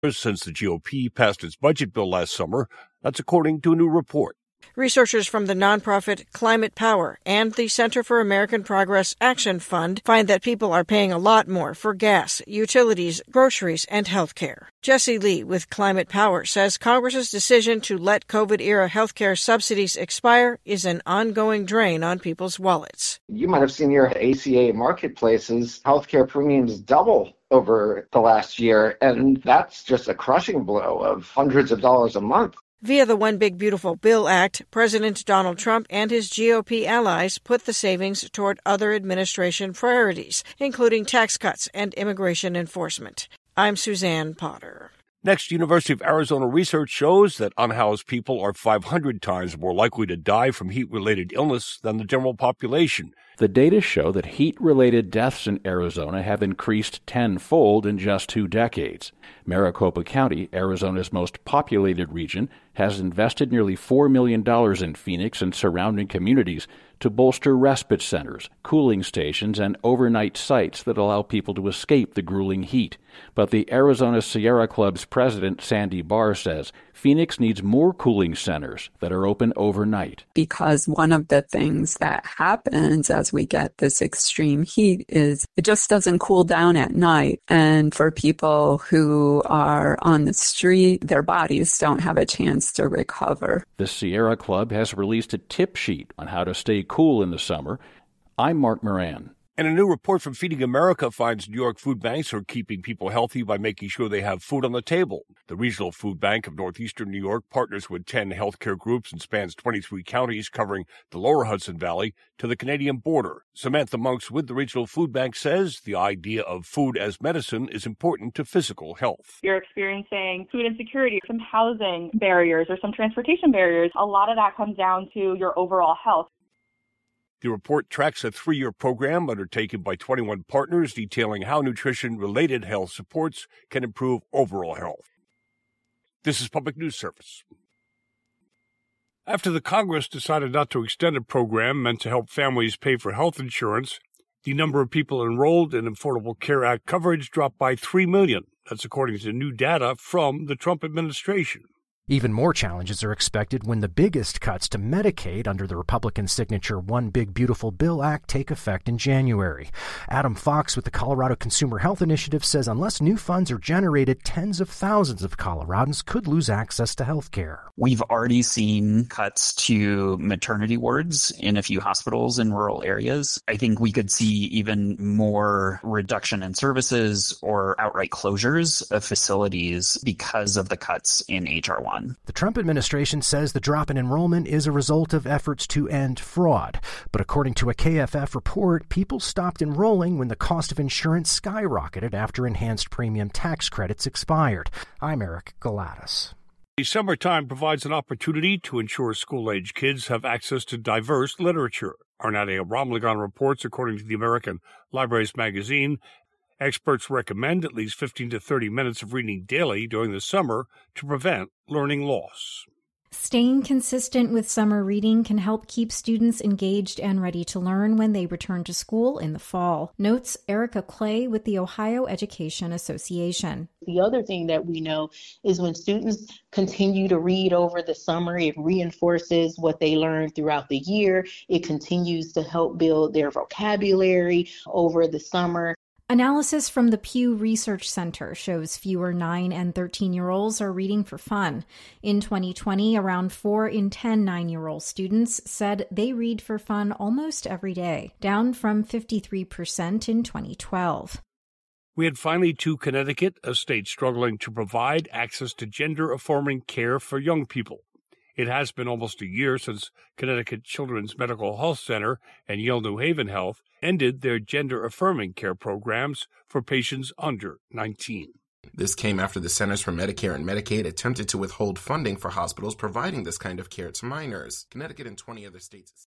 since the GOP passed its budget bill last summer. That's according to a new report. Researchers from the nonprofit Climate Power and the Center for American Progress Action Fund find that people are paying a lot more for gas, utilities, groceries, and health care. Jesse Lee with Climate Power says Congress's decision to let COVID-era health care subsidies expire is an ongoing drain on people's wallets. You might have seen your ACA marketplaces, healthcare premiums double over the last year, and that's just a crushing blow of hundreds of dollars a month. Via the One Big Beautiful Bill Act, President Donald Trump and his GOP allies put the savings toward other administration priorities, including tax cuts and immigration enforcement. I'm Suzanne Potter. Next, University of Arizona research shows that unhoused people are 500 times more likely to die from heat-related illness than the general population. The data show that heat-related deaths in Arizona have increased tenfold in just 2 decades. Maricopa County, Arizona's most populated region, has invested nearly $4 million in Phoenix and surrounding communities to bolster respite centers, cooling stations, and overnight sites that allow people to escape the grueling heat. But the Arizona Sierra Club's president, Sandy Barr, says Phoenix needs more cooling centers that are open overnight. Because one of the things that happens as we get this extreme heat is it just doesn't cool down at night. And for people who are on the street, their bodies don't have a chance to recover. The Sierra Club has released a tip sheet on how to stay cool in the summer. I'm Mark Moran. And a new report from Feeding America finds New York food banks are keeping people healthy by making sure they have food on the table. The Regional Food Bank of Northeastern New York partners with 10 healthcare groups and spans 23 counties covering the lower Hudson Valley to the Canadian border. Samantha Monks with the Regional Food Bank says the idea of food as medicine is important to physical health. You're experiencing food insecurity, some housing barriers or some transportation barriers. A lot of that comes down to your overall health. The report tracks a 3-year program undertaken by 21 partners detailing how nutrition-related health supports can improve overall health. This is Public News Service. After the Congress decided not to extend a program meant to help families pay for health insurance, the number of people enrolled in Affordable Care Act coverage dropped by 3 million. That's according to new data from the Trump administration. Even more challenges are expected when the biggest cuts to Medicaid under the Republican signature One Big Beautiful Bill Act take effect in January. Adam Fox with the Colorado Consumer Health Initiative says unless new funds are generated, tens of thousands of Coloradans could lose access to health care. We've already seen cuts to maternity wards in a few hospitals in rural areas. I think we could see even more reduction in services or outright closures of facilities because of the cuts in H.R. 1. The Trump administration says the drop in enrollment is a result of efforts to end fraud. But according to a KFF report, people stopped enrolling when the cost of insurance skyrocketed after enhanced premium tax credits expired. I'm Eric Galatas. The summertime provides an opportunity to ensure school-age kids have access to diverse literature. Arnadia Ramlagan reports, according to the American Libraries magazine, experts recommend at least 15 to 30 minutes of reading daily during the summer to prevent learning loss. Staying consistent with summer reading can help keep students engaged and ready to learn when they return to school in the fall, notes Erica Clay with the Ohio Education Association. The other thing that we know is when students continue to read over the summer, it reinforces what they learned throughout the year. It continues to help build their vocabulary over the summer. Analysis from the Pew Research Center shows fewer 9 and 13-year-olds are reading for fun. In 2020, around 4 in 10 9-year-old students said they read for fun almost every day, down from 53% in 2012. We head finally to Connecticut, a state struggling to provide access to gender-affirming care for young people. It has been almost a year since Connecticut Children's Medical Health Center and Yale New Haven Health ended their gender-affirming care programs for patients under 19. This came after the Centers for Medicare and Medicaid attempted to withhold funding for hospitals providing this kind of care to minors. Connecticut and 20 other states